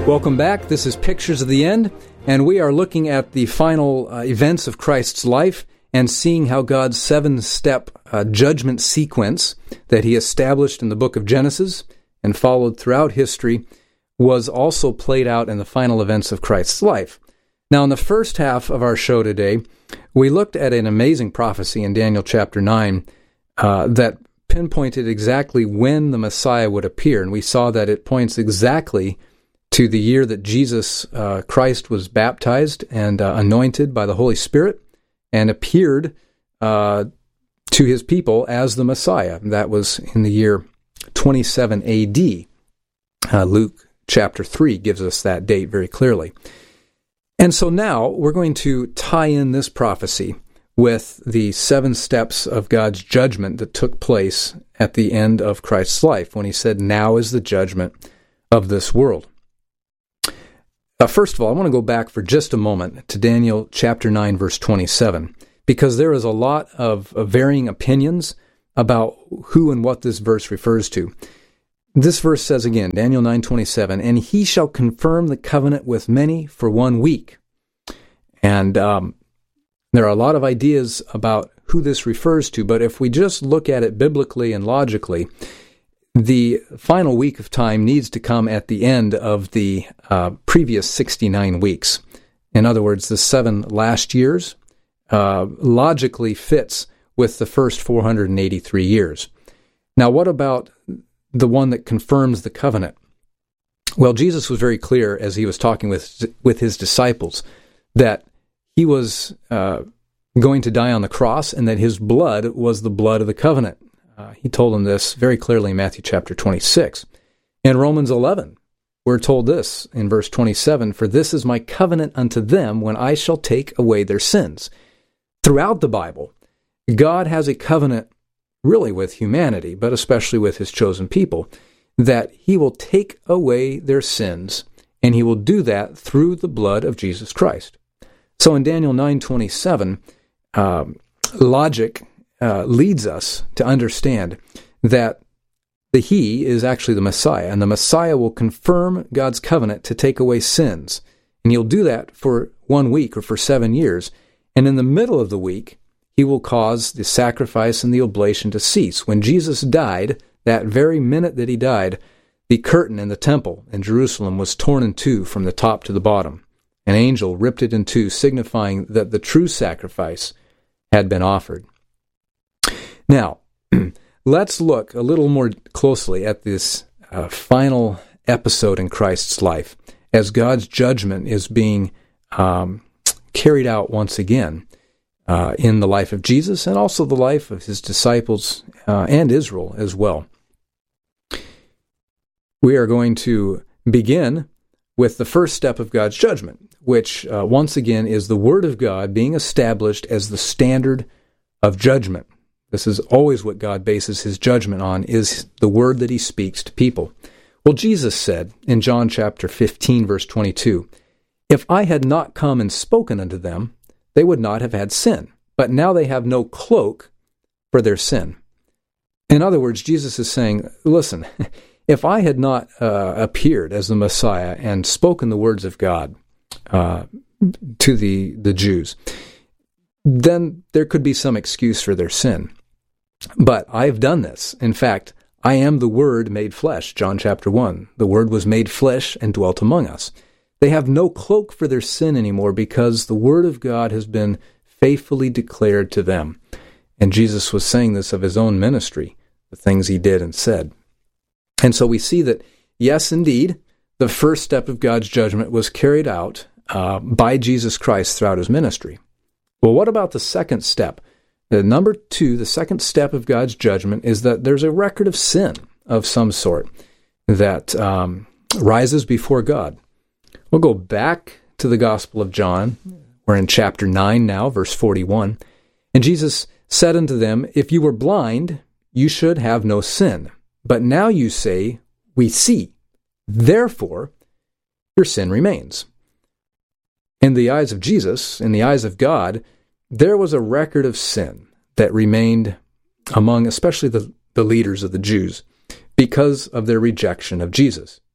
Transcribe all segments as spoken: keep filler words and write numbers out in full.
Welcome back. This is Pictures of the End, and we are looking at the final uh, events of Christ's life and seeing how God's seven-step uh, judgment sequence that he established in the book of Genesis and followed throughout history was also played out in the final events of Christ's life. Now, in the first half of our show today, we looked at an amazing prophecy in Daniel chapter nine uh, that pinpointed exactly when the Messiah would appear, and we saw that it points exactly to the year that Jesus uh, Christ was baptized and uh, anointed by the Holy Spirit and appeared uh, to his people as the Messiah. That was in the year twenty-seven A D. Uh, Luke chapter three gives us that date very clearly. And so now we're going to tie in this prophecy with the seven steps of God's judgment that took place at the end of Christ's life when he said, "Now is the judgment of this world." Uh, first of all, I want to go back for just a moment to Daniel chapter nine, verse twenty-seven, because there is a lot of, of varying opinions about who and what this verse refers to. This verse says again, Daniel nine twenty-seven, "And he shall confirm the covenant with many for one week." And um, there are a lot of ideas about who this refers to, but if we just look at it biblically and logically, the final week of time needs to come at the end of the uh, previous sixty-nine weeks. In other words, the seven last years uh, logically fits with the first four hundred eighty-three years. Now, what about the one that confirms the covenant? Well, Jesus was very clear as he was talking with with his disciples that he was uh, going to die on the cross and that his blood was the blood of the covenant. Uh, he told them this very clearly in Matthew chapter twenty-six. In Romans eleven, we're told this in verse twenty-seven, "For this is my covenant unto them when I shall take away their sins." Throughout the Bible, God has a covenant really with humanity, but especially with his chosen people, that he will take away their sins, and he will do that through the blood of Jesus Christ. So in Daniel nine twenty-seven, um, logic Uh, leads us to understand that the He is actually the Messiah, and the Messiah will confirm God's covenant to take away sins. And he'll do that for one week or for seven years. And in the middle of the week, he will cause the sacrifice and the oblation to cease. When Jesus died, that very minute that he died, the curtain in the temple in Jerusalem was torn in two from the top to the bottom. An angel ripped it in two, signifying that the true sacrifice had been offered. Now, let's look a little more closely at this uh, final episode in Christ's life as God's judgment is being um, carried out once again uh, in the life of Jesus and also the life of his disciples uh, and Israel as well. We are going to begin with the first step of God's judgment, which uh, once again is the Word of God being established as the standard of judgment. This is always what God bases his judgment on, is the word that he speaks to people. Well, Jesus said in John chapter fifteen, verse twenty-two, "If I had not come and spoken unto them, they would not have had sin. But now they have no cloak for their sin." In other words, Jesus is saying, listen, if I had not uh, appeared as the Messiah and spoken the words of God uh, to the, the Jews, then there could be some excuse for their sin. But I've done this. In fact, I am the Word made flesh, John chapter one. The Word was made flesh and dwelt among us. They have no cloak for their sin anymore because the Word of God has been faithfully declared to them. And Jesus was saying this of his own ministry, the things he did and said. And so we see that, yes, indeed, the first step of God's judgment was carried out uh, by Jesus Christ throughout his ministry. Well, what about the second step? The number two, the second step of God's judgment is that there's a record of sin of some sort that um, rises before God. We'll go back to the Gospel of John. We're in chapter nine now, verse forty-one. "And Jesus said unto them, If you were blind, you should have no sin. But now you say, We see. Therefore, your sin remains." In the eyes of Jesus, in the eyes of God, there was a record of sin that remained among especially the, the leaders of the Jews because of their rejection of Jesus.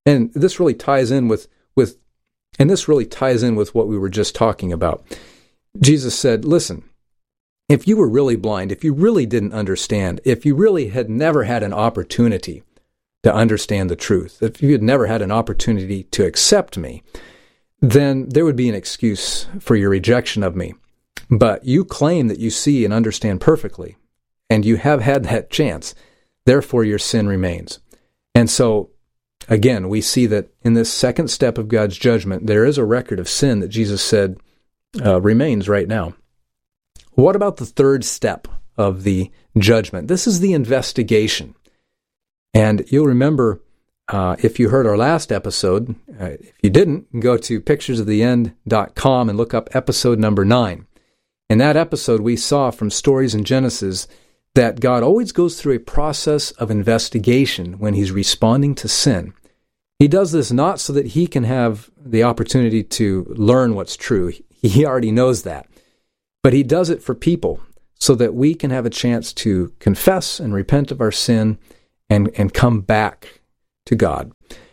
And this really ties in with, with, and this really ties in with what we were just talking about. Jesus said, listen, if you were really blind, if you really didn't understand, if you really had never had an opportunity to understand the truth, if you had never had an opportunity to accept me, then there would be an excuse for your rejection of me. But you claim that you see and understand perfectly, and you have had that chance. Therefore, your sin remains. And so, again, we see that in this second step of God's judgment, there is a record of sin that Jesus said uh, remains right now. What about the third step of the judgment? This is the investigation. And you'll remember, uh, if you heard our last episode, uh, if you didn't, go to pictures of the end dot com and look up episode number nine. In that episode, we saw from stories in Genesis that God always goes through a process of investigation when he's responding to sin. He does this not so that he can have the opportunity to learn what's true. He already knows that. But he does it for people so that we can have a chance to confess and repent of our sin and, and come back to God.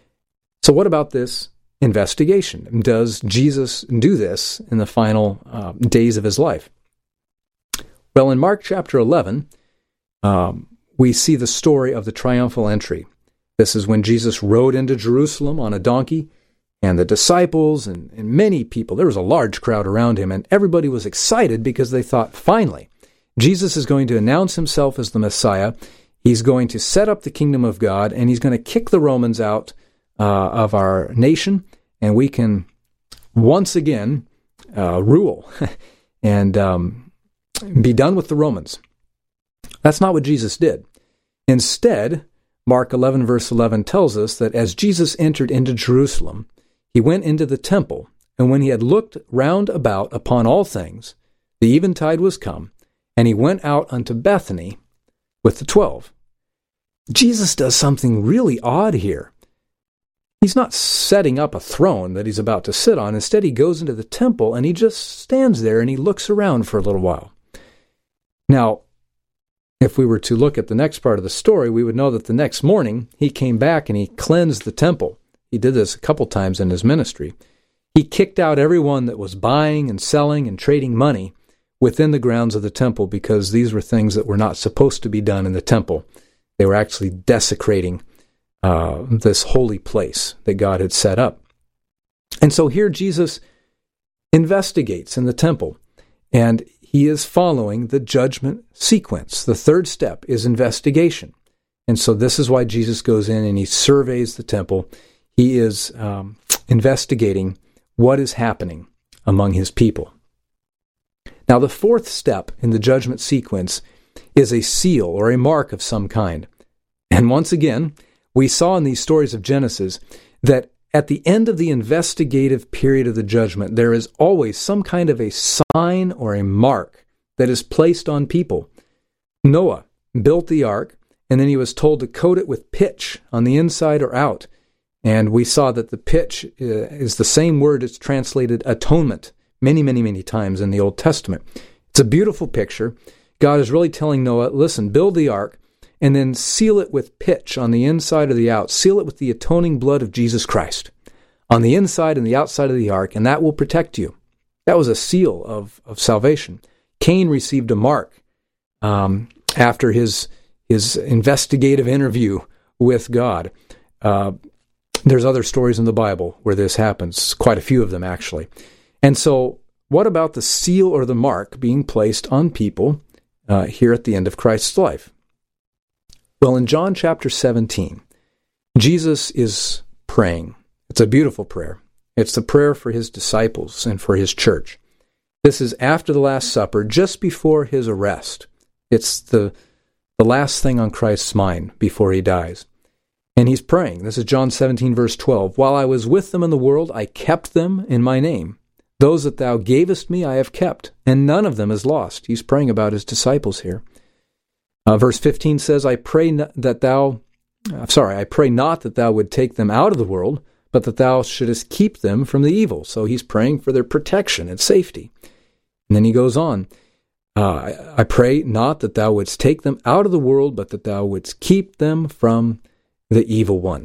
So what about this investigation? Does Jesus do this in the final uh, days of his life? Well, in Mark chapter eleven, um, we see the story of the triumphal entry. This is when Jesus rode into Jerusalem on a donkey, and the disciples and, and many people, there was a large crowd around him, and everybody was excited because they thought, finally, Jesus is going to announce himself as the Messiah. He's going to set up the kingdom of God, and he's going to kick the Romans out uh, of our nation, and we can once again uh, rule and um, be done with the Romans. That's not what Jesus did. Instead, Mark eleven verse eleven tells us that as Jesus entered into Jerusalem, he went into the temple, and when he had looked round about upon all things, the eventide was come, and he went out unto Bethany with the twelve. Jesus does something really odd here. He's not setting up a throne that he's about to sit on. Instead, he goes into the temple, and he just stands there, and he looks around for a little while. Now, if we were to look at the next part of the story, we would know that the next morning, he came back and he cleansed the temple. He did this a couple times in his ministry. He kicked out everyone that was buying and selling and trading money within the grounds of the temple, because these were things that were not supposed to be done in the temple. They were actually desecrating uh, this holy place that God had set up. And so here Jesus investigates in the temple, and he is following the judgment sequence. The third step is investigation. And so this is why Jesus goes in and he surveys the temple. He is um, investigating what is happening among his people. Now, the fourth step in the judgment sequence is a seal or a mark of some kind. And once again, we saw in these stories of Genesis that at the end of the investigative period of the judgment, there is always some kind of a sign or a mark that is placed on people. Noah built the ark, and then he was told to coat it with pitch on the inside or out. And we saw that the pitch is the same word that's translated atonement many, many, many times in the Old Testament. It's a beautiful picture. God is really telling Noah, listen, build the ark, and then seal it with pitch on the inside or the out. Seal it with the atoning blood of Jesus Christ on the inside and the outside of the ark, and that will protect you. That was a seal of, of salvation. Cain received a mark um, after his, his investigative interview with God. Uh, There's other stories in the Bible where this happens, quite a few of them actually. And so what about the seal or the mark being placed on people uh, here at the end of Christ's life? Well, in John chapter seventeen, Jesus is praying. It's a beautiful prayer. It's the prayer for his disciples and for his church. This is after the Last Supper, just before his arrest. It's the, the last thing on Christ's mind before he dies. And he's praying. This is John seventeen, verse twelve. While I was with them in the world, I kept them in my name. Those that thou gavest me I have kept, and none of them is lost. He's praying about his disciples here. Uh, verse fifteen says, I pray n- that thou, uh, sorry, I pray not that thou would take them out of the world, but that thou shouldest keep them from the evil. So he's praying for their protection and safety. And then he goes on, uh, I, I pray not that thou wouldst take them out of the world, but that thou wouldst keep them from the evil one.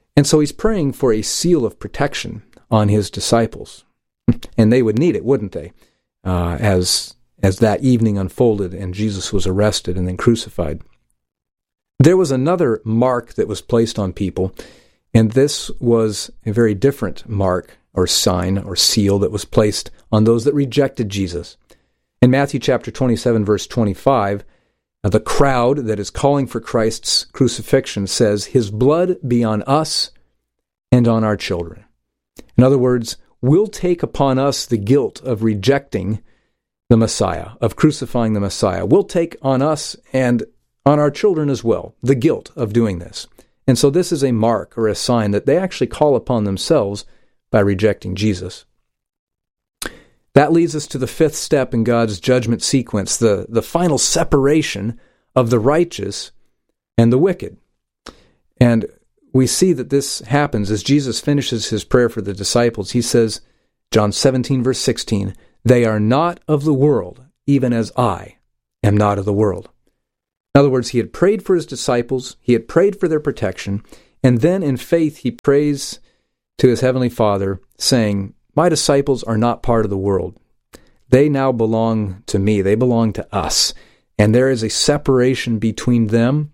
And so he's praying for a seal of protection on his disciples. And they would need it, wouldn't they? Uh, as, as that evening unfolded and Jesus was arrested and then crucified. There was another mark that was placed on people, and this was a very different mark or sign or seal that was placed on those that rejected Jesus. In Matthew chapter twenty-seven, verse twenty-five, the crowd that is calling for Christ's crucifixion says, "His blood be on us and on our children." In other words, we'll take upon us the guilt of rejecting the Messiah, of crucifying the Messiah. We'll take on us and on our children as well the guilt of doing this. And so this is a mark or a sign that they actually call upon themselves by rejecting Jesus. That leads us to the fifth step in God's judgment sequence, the, the final separation of the righteous and the wicked. And we see that this happens as Jesus finishes his prayer for the disciples. He says, John seventeen, verse sixteen, "They are not of the world, even as I am not of the world." In other words, he had prayed for his disciples, he had prayed for their protection, and then in faith he prays to his heavenly Father, saying, "My disciples are not part of the world. They now belong to me. They belong to us. And there is a separation between them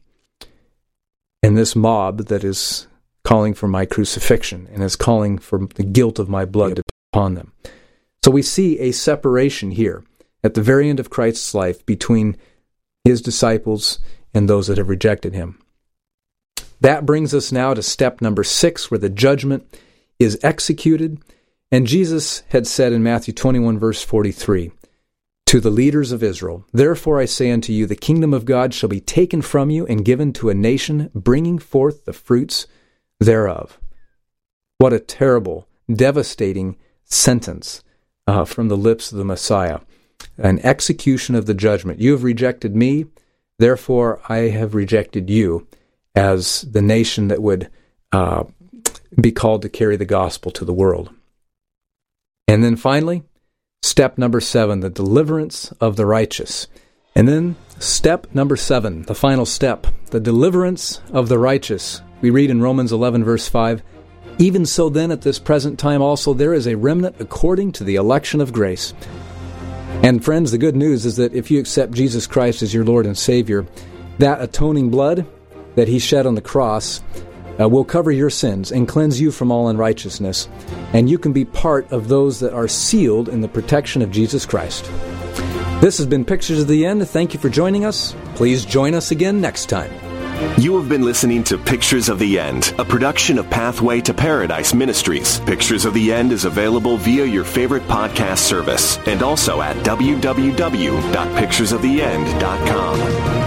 and this mob that is calling for my crucifixion and is calling for the guilt of my blood upon them." So we see a separation here at the very end of Christ's life between his disciples and those that have rejected him. That brings us now to step number six, where the judgment is executed. And Jesus had said in Matthew twenty-one, verse forty-three, to the leaders of Israel, "Therefore I say unto you, the kingdom of God shall be taken from you and given to a nation, bringing forth the fruits thereof." What a terrible, devastating sentence uh, from the lips of the Messiah. An execution of the judgment. You have rejected me, therefore I have rejected you as the nation that would uh, be called to carry the gospel to the world. And then finally, step number seven, the deliverance of the righteous. And then step number seven, the final step, the deliverance of the righteous. We read in Romans eleven, verse five, "Even so then at this present time also there is a remnant according to the election of grace." And friends, the good news is that if you accept Jesus Christ as your Lord and Savior, that atoning blood that he shed on the cross uh, will cover your sins and cleanse you from all unrighteousness. And you can be part of those that are sealed in the protection of Jesus Christ. This has been Pictures of the End. Thank you for joining us. Please join us again next time. You have been listening to Pictures of the End, a production of Pathway to Paradise Ministries. Pictures of the End is available via your favorite podcast service and also at w w w dot pictures of the end dot com.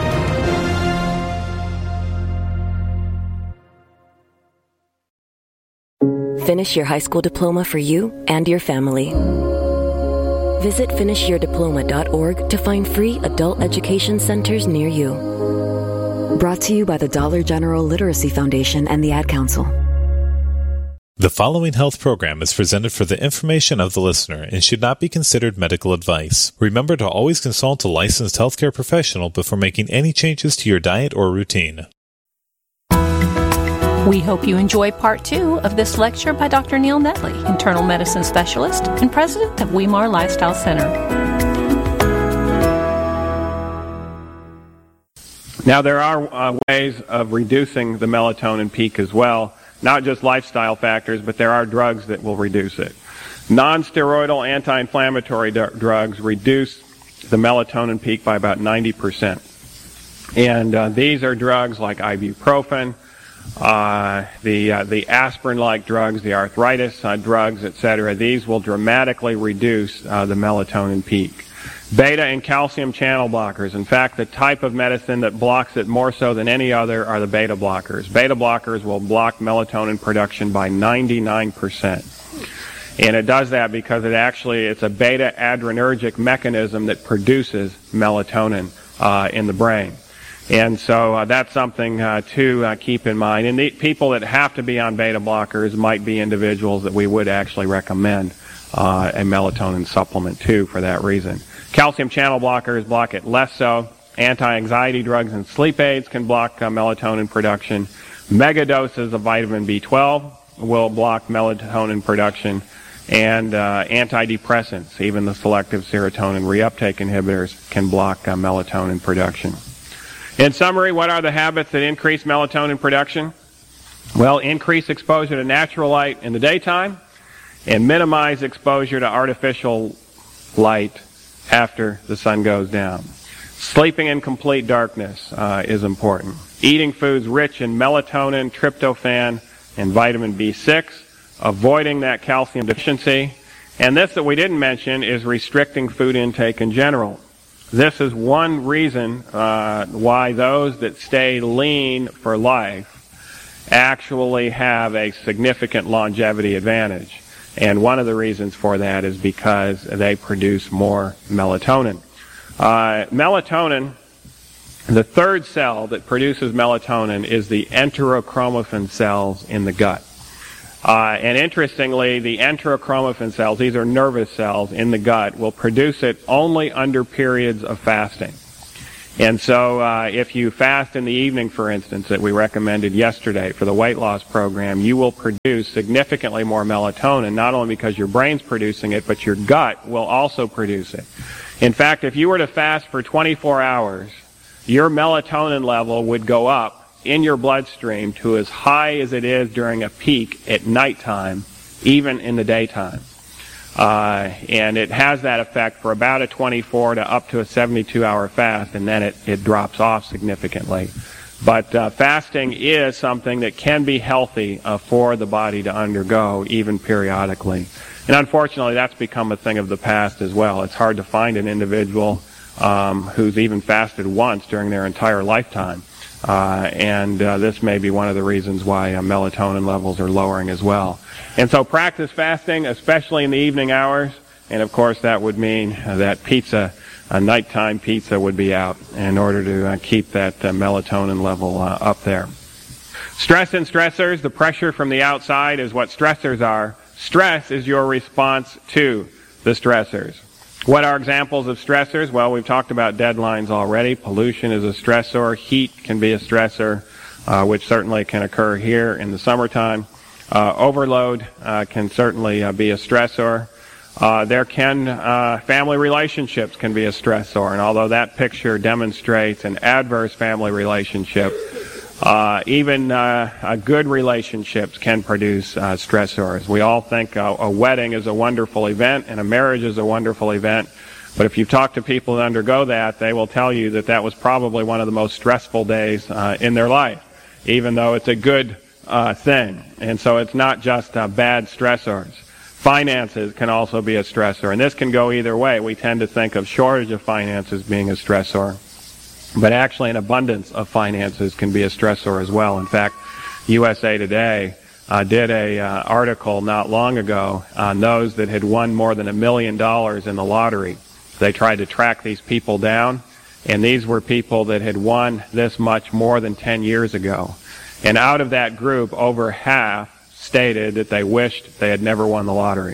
Finish your high school diploma for you and your family. Visit finish your diploma dot org to find free adult education centers near you. Brought to you by the Dollar General Literacy Foundation and the Ad Council. The following health program is presented for the information of the listener and should not be considered medical advice. Remember to always consult a licensed healthcare professional before making any changes to your diet or routine. We hope you enjoy part two of this lecture by Doctor Neil Netley, internal medicine specialist and president of Weimar Lifestyle Center. Now, there are uh, ways of reducing the melatonin peak as well, not just lifestyle factors, but there are drugs that will reduce it. Non-steroidal anti-inflammatory d- drugs reduce the melatonin peak by about ninety percent. And uh, these are drugs like ibuprofen, uh, the uh, the aspirin-like drugs, the arthritis uh, drugs, et cetera. These will dramatically reduce uh, the melatonin peak. Beta and calcium channel blockers. In fact, the type of medicine that blocks it more so than any other are the beta blockers. Beta blockers will block melatonin production by ninety-nine percent. And it does that because it actually, it's a beta adrenergic mechanism that produces melatonin uh, in the brain. And so uh, that's something uh, to uh, keep in mind. And the people that have to be on beta blockers might be individuals that we would actually recommend uh, a melatonin supplement to for that reason. Calcium channel blockers block it less so. Anti-anxiety drugs and sleep aids can block uh, melatonin production. megadoses of vitamin B twelve will block melatonin production, and uh, antidepressants, even the selective serotonin reuptake inhibitors, can block uh, melatonin production. In summary, what are the habits that increase melatonin production? Well, increase exposure to natural light in the daytime and minimize exposure to artificial light after the sun goes down. Sleeping in complete darkness uh, is important. Eating foods rich in melatonin, tryptophan, and vitamin B six, avoiding that calcium deficiency. And this that we didn't mention is restricting food intake in general. This is one reason uh, why those that stay lean for life actually have a significant longevity advantage. And one of the reasons for that is because they produce more melatonin. Uh, melatonin, the third cell that produces melatonin is the enterochromaffin cells in the gut. Uh, and interestingly, the enterochromaffin cells, these are nervous cells in the gut, will produce it only under periods of fasting. And so uh, if you fast in the evening, for instance, that we recommended yesterday for the weight loss program, you will produce significantly more melatonin, not only because your brain's producing it, but your gut will also produce it. In fact, if you were to fast for twenty-four hours, your melatonin level would go up in your bloodstream to as high as it is during a peak at nighttime, even in the daytime. Uh, and it has that effect for about a twenty-four to up to a seventy-two hour fast, and then it, it drops off significantly. But uh, fasting is something that can be healthy uh, for the body to undergo, even periodically. And unfortunately, that's become a thing of the past as well. It's hard to find an individual um, who's even fasted once during their entire lifetime. Uh, and uh, this may be one of the reasons why uh, melatonin levels are lowering as well. And so practice fasting, especially in the evening hours. And of course, that would mean uh, that pizza, a nighttime pizza, would be out in order to uh, keep that uh, melatonin level uh, up there. Stress and stressors, the pressure from the outside is what stressors are. Stress is your response to the stressors. What are examples of stressors? Well, we've talked about deadlines already. Pollution is a stressor. Heat can be a stressor, uh, which certainly can occur here in the summertime. Uh, overload uh, can certainly uh, be a stressor. Uh, there can, uh, family relationships can be a stressor. And although that picture demonstrates an adverse family relationship, Uh, even uh, uh, good relationships can produce uh, stressors. We all think uh, a wedding is a wonderful event and a marriage is a wonderful event, but if you talk to people that undergo that, they will tell you that that was probably one of the most stressful days uh, in their life, even though it's a good uh, thing. And so it's not just uh, bad stressors. Finances can also be a stressor, and this can go either way. We tend to think of shortage of finances being a stressor, but actually an abundance of finances can be a stressor as well. In fact, U S A Today uh, did a uh, article not long ago on those that had won more than a million dollars in the lottery. They tried to track these people down, and these were people that had won this much more than ten years ago. And out of that group, over half stated that they wished they had never won the lottery.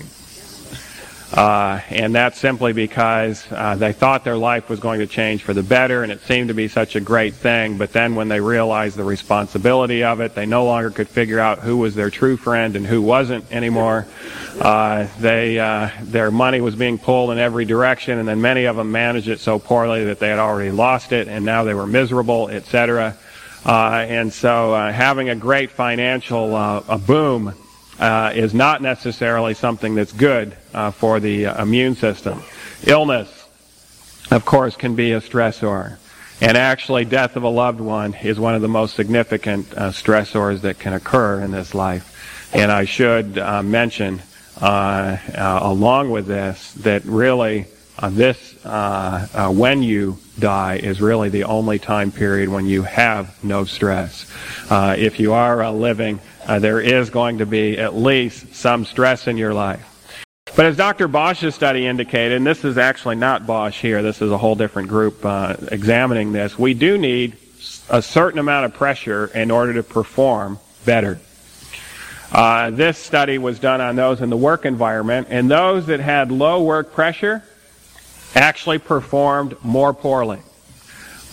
Uh, and that's simply because uh, they thought their life was going to change for the better, and it seemed to be such a great thing. But then when they realized the responsibility of it, they no longer could figure out who was their true friend and who wasn't anymore. Uh, they, uh, their money was being pulled in every direction, and then many of them managed it so poorly that they had already lost it, and now they were miserable, et cetera. Uh, and so uh, having a great financial uh, a boom Uh, is not necessarily something that's good uh, for the uh, immune system. Illness, of course, can be a stressor. And actually, death of a loved one is one of the most significant uh, stressors that can occur in this life. And I should uh, mention, uh, uh, along with this, that really uh, this, uh, uh, when you die, is really the only time period when you have no stress. Uh, if you are uh, living, Uh, there is going to be at least some stress in your life. But as Doctor Bosch's study indicated, and this is actually not Bosch here, this is a whole different group uh, examining this, we do need a certain amount of pressure in order to perform better. Uh, this study was done on those in the work environment, and those that had low work pressure actually performed more poorly.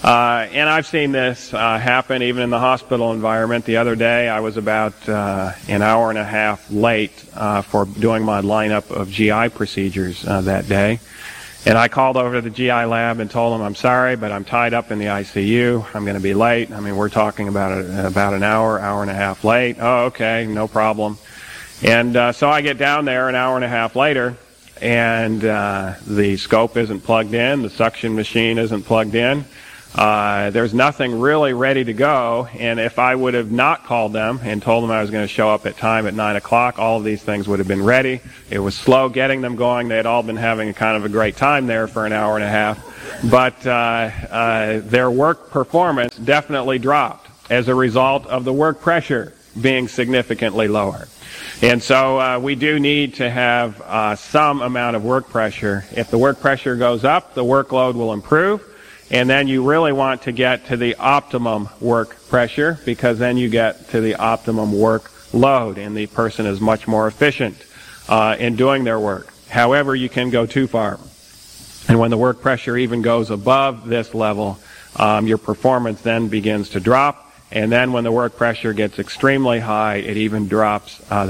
Uh, and I've seen this uh, happen even in the hospital environment. The other day I was about uh, an hour and a half late uh, for doing my lineup of G I procedures uh, that day. And I called over to the G I lab and told them, I'm sorry, but I'm tied up in the I C U. I'm going to be late. I mean, we're talking about a, about an hour, hour and a half late. Oh, okay, no problem. And uh, so I get down there an hour and a half later, and uh, the scope isn't plugged in, the suction machine isn't plugged in. Uh, there's nothing really ready to go, and if I would have not called them and told them I was going to show up at time at nine o'clock, all of these things would have been ready. It was slow getting them going. They had all been having a kind of a great time there for an hour and a half, but uh, uh, their work performance definitely dropped as a result of the work pressure being significantly lower. And so uh, we do need to have uh, some amount of work pressure. If the work pressure goes up, the workload will improve. And then you really want to get to the optimum work pressure, because then you get to the optimum work load, and the person is much more efficient uh, in doing their work. However, you can go too far. And when the work pressure even goes above this level, um, your performance then begins to drop. And then when the work pressure gets extremely high, it even drops uh,